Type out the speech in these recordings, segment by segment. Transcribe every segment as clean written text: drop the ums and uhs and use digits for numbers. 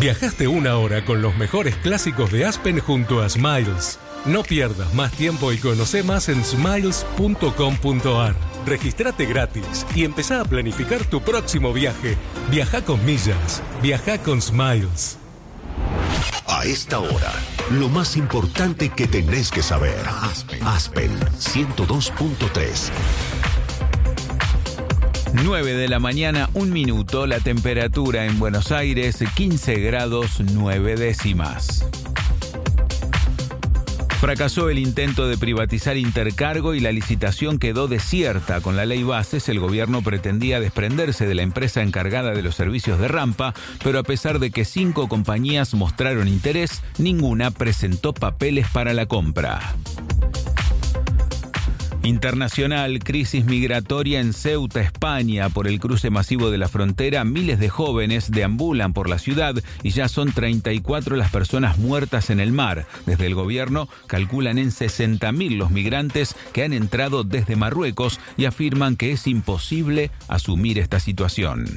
Viajaste una hora con los mejores clásicos de Aspen junto a Smiles. No pierdas más tiempo y conoce más en smiles.com.ar. Regístrate gratis y empezá a planificar tu próximo viaje. Viaja con millas. Viaja con Smiles. A esta hora, lo más importante que tenés que saber. Aspen 102.3. 9 de la mañana, 1 minuto. La temperatura en Buenos Aires, 15 grados 9 décimas. Fracasó el intento de privatizar Intercargo y la licitación quedó desierta. Con la ley Bases, el gobierno pretendía desprenderse de la empresa encargada de los servicios de rampa, pero a pesar de que 5 compañías mostraron interés, ninguna presentó papeles para la compra. Internacional, crisis migratoria en Ceuta, España. Por el cruce masivo de la frontera, miles de jóvenes deambulan por la ciudad y ya son 34 las personas muertas en el mar. Desde el gobierno calculan en 60.000 los migrantes que han entrado desde Marruecos y afirman que es imposible asumir esta situación.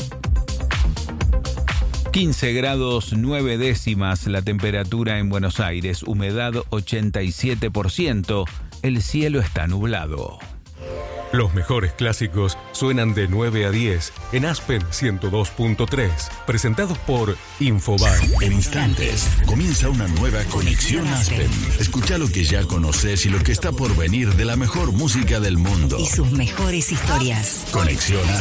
15 grados 9 décimas la temperatura en Buenos Aires, humedad 87%. El cielo está nublado. Los mejores clásicos suenan de 9 a 10 en Aspen 102.3, presentados por Infobae. En instantes, comienza una nueva conexión Aspen. Escucha lo que ya conoces y lo que está por venir de la mejor música del mundo. Y sus mejores historias. Conexión Aspen.